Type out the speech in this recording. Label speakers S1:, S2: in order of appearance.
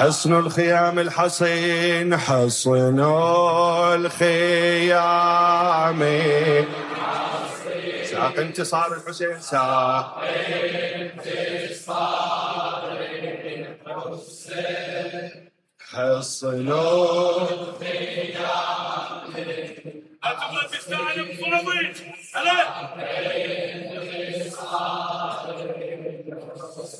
S1: حصن الخيام الحصين حصن الخيام ساق انتصار الحسين ساق انتصار الحسين حصن الخيام أنتم تستعلم فاضي هلا